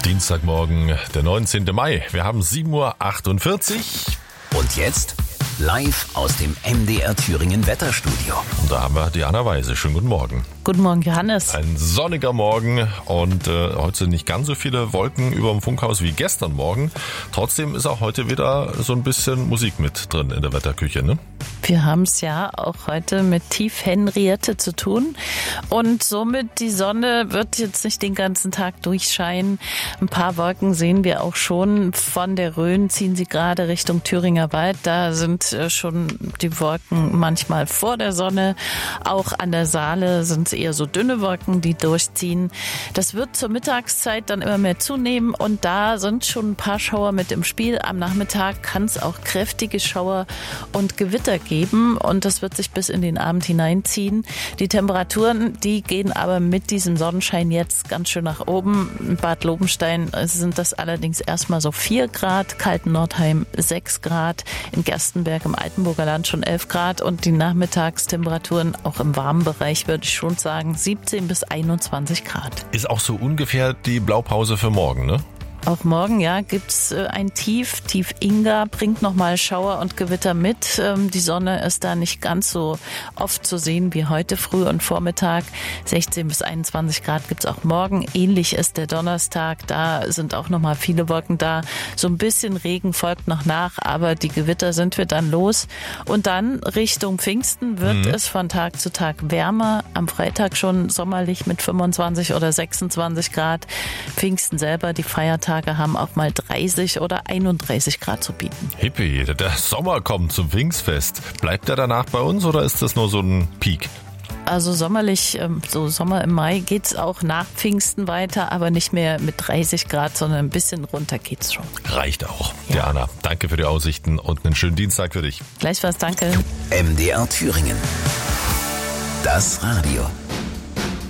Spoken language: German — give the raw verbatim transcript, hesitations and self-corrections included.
Dienstagmorgen, der neunzehnten Mai. Wir haben sieben Uhr achtundvierzig. Und jetzt live aus dem M D R Thüringen Wetterstudio. Und da haben wir Diana Weise. Schönen guten Morgen. Guten Morgen, Johannes. Ein sonniger Morgen und äh, heute sind nicht ganz so viele Wolken über dem Funkhaus wie gestern Morgen. Trotzdem ist auch heute wieder so ein bisschen Musik mit drin in der Wetterküche, ne? Wir haben es ja auch heute mit Tief Henriette zu tun und somit die Sonne wird jetzt nicht den ganzen Tag durchscheinen. Ein paar Wolken sehen wir auch schon. Von der Rhön ziehen sie gerade Richtung Thüringer Wald. Da sind schon die Wolken manchmal vor der Sonne. Auch an der Saale sind es eher so dünne Wolken, die durchziehen. Das wird zur Mittagszeit dann immer mehr zunehmen und da sind schon ein paar Schauer mit im Spiel. Am Nachmittag kann es auch kräftige Schauer und Gewitter geben. Und das wird sich bis in den Abend hineinziehen. Die Temperaturen, die gehen aber mit diesem Sonnenschein jetzt ganz schön nach oben. In Bad Lobenstein sind das allerdings erstmal so vier Grad, Kalten-Nordheim sechs Grad, in Gerstenberg im Altenburger Land schon elf Grad und die Nachmittagstemperaturen auch im warmen Bereich, würde ich schon sagen, siebzehn bis einundzwanzig Grad. Ist auch so ungefähr die Blaupause für morgen, ne? Auch morgen, ja, gibt's ein Tief. Tief Inga bringt nochmal Schauer und Gewitter mit. Die Sonne ist da nicht ganz so oft zu sehen wie heute früh und Vormittag. sechzehn bis einundzwanzig Grad gibt's auch morgen. Ähnlich ist der Donnerstag. Da sind auch nochmal viele Wolken da. So ein bisschen Regen folgt noch nach, aber die Gewitter sind wir dann los. Und dann Richtung Pfingsten wird mhm. es von Tag zu Tag wärmer. Am Freitag schon sommerlich mit fünfundzwanzig oder sechsundzwanzig Grad. Pfingsten selber, die Feiertage haben auch mal dreißig oder einunddreißig Grad zu bieten. Hippie, der Sommer kommt zum Pfingstfest. Bleibt er danach bei uns oder ist das nur so ein Peak? Also sommerlich, so Sommer im Mai geht's auch nach Pfingsten weiter, aber nicht mehr mit dreißig Grad, sondern ein bisschen runter geht's schon. Reicht auch. Ja. Diana, danke für die Aussichten und einen schönen Dienstag für dich. Gleichfalls, danke. M D R Thüringen. Das Radio.